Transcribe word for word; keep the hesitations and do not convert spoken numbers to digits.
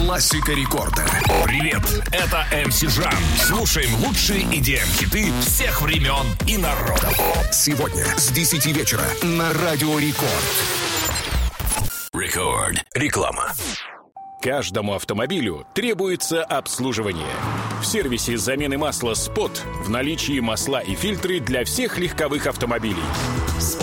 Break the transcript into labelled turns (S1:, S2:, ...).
S1: Классика рекорда.
S2: Привет, это эм си Жан. Слушаем лучшие и ди эм-хиты всех времен и народов.
S1: Сегодня с десяти вечера на Радио Рекорд.
S2: Рекорд. Реклама.
S3: Каждому автомобилю требуется обслуживание. В сервисе замены масла «Спот» в наличии масла и фильтры для всех легковых автомобилей.